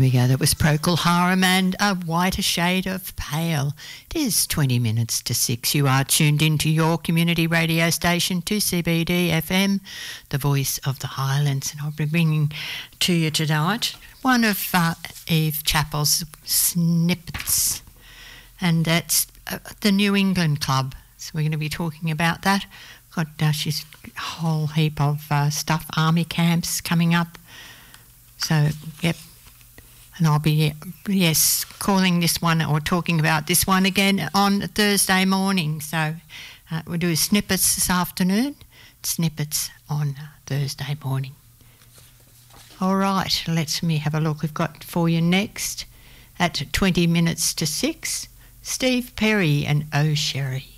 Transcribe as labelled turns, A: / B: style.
A: Here we go. That was Procol Harum and A Whiter Shade of Pale. It is 20 minutes to 6. You are tuned into your community radio station, 2CBD FM, the voice of the Highlands. And I'll be bringing to you tonight one of Eve Chappell's snippets. And that's the New England Club. So we're going to be talking about that. She's a whole heap of stuff, army camps coming up. So, yep. And I'll be, calling this one or talking about this one again on Thursday morning. So we'll do snippets this afternoon, snippets on Thursday morning. All right, let me have a look. We've got for you next at 20 minutes to 6, Steve Perry and Oh Sherry.